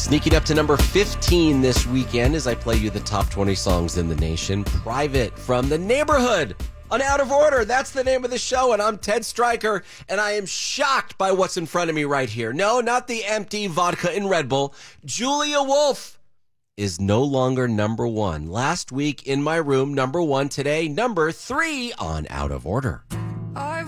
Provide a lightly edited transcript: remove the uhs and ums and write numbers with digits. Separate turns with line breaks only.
Sneaking up to number 15 this weekend as I play you the top 20 songs in the nation. Private from The Neighborhood on Out of Order. That's the name of the show, and I'm Ted Stryker, and I am shocked by what's in front of me right here. No, not the empty vodka and Red Bull. Julia Wolf is no longer number one. Last week in my room, number one. Today, number 3 on Out of Order.